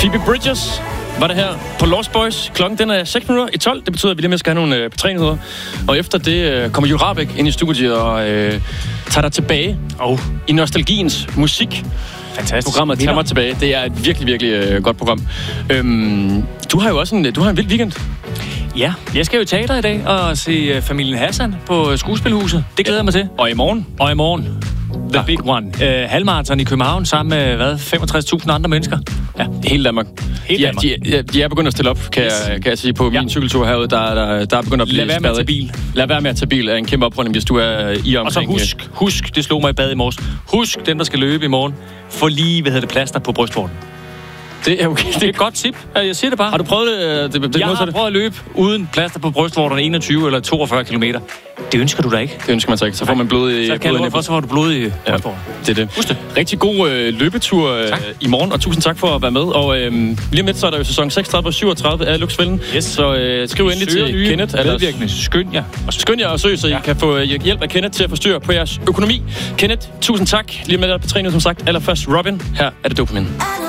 Phoebe Bridgers var det her på Lost Boys. Klokken den er 6 minutter i 12. Det betyder, at vi lige med skal have nogle træningsheder. Og efter det kommer Julie Rahbek ind i studiet og tager dig tilbage i nostalgiens musik. Fantastisk. Programmet tager mig tilbage. Det er et virkelig, virkelig godt program. Du har jo også en vild weekend. Ja, jeg skal jo i teater i dag og se familien Hassan på Skuespilhuset. Det glæder jeg mig til. Og i morgen? The big one. Halvmarathon i København sammen med, 65.000 andre mennesker. Ja, hele Danmark. De er begyndt at stille op, kan jeg sige, på min cykeltur herude. Der er begyndt at blive Lad være med at tage bil. Lad være med at tage bil er en kæmpe oprunding, hvis du er i omkring. Og så husk, det slog mig i bad i morges. Husk, dem der skal løbe i morgen, få lige, plaster på brystvorten. Det er okay. Det er et godt tip. Jeg siger det bare. Har du prøvet det? Jeg har prøvet at løbe uden plaster på brystvorterne 21 eller 42 kilometer. Det ønsker du da ikke. Det ønsker man så ikke. Så får man blod i... Så kan du få du blod i brystvorten. Det er det. Husk det. Rigtig god løbetur i morgen, og tusind tak for at være med. Og lige om lidt, så er der jo sæson 36 og 37 af Luxfælden. Yes. Så skriv endelig til Kenneth. Medvirkende. Skynd jer og søg, så I kan få hjælp af Kenneth til at få styr på jeres økonomi. Kenneth, tusind tak. Lige med dig på træning, som sagt. Allerførst Robin. Her er det Dopamin.